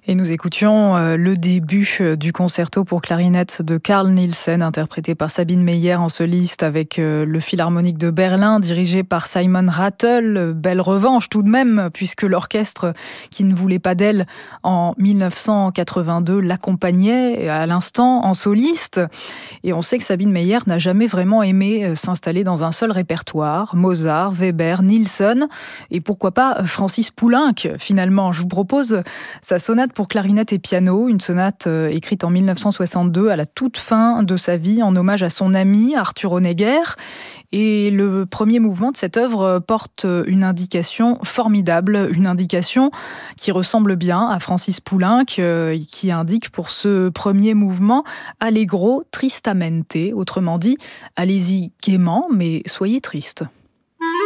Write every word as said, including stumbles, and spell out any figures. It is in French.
Et nous écoutions euh, le début euh, du concerto pour clarinette de Carl Nielsen, interprété par Sabine Meyer en soliste avec euh, le Philharmonique de Berlin, dirigé par Simon Rattle. Belle revanche tout de même, puisque l'orchestre qui ne voulait pas d'elle en dix-neuf cent quatre-vingt-deux l'accompagnait à l'instant en soliste. Et on sait que Sabine Meyer n'a jamais vraiment aimé euh, s'installer dans un seul répertoire. Mozart, Weber, Nielsen et pourquoi pas Francis Poulenc finalement. Je vous propose sa sonate pour clarinette et piano, une sonate euh, écrite en dix-neuf cent soixante-deux à la toute fin de sa vie en hommage à son ami Arthur Honegger. Et le premier mouvement de cette œuvre porte une indication formidable, une indication qui ressemble bien à Francis Poulenc, euh, qui indique pour ce premier mouvement « Allegro tristamente », autrement dit « Allez-y gaiement, mais soyez triste ».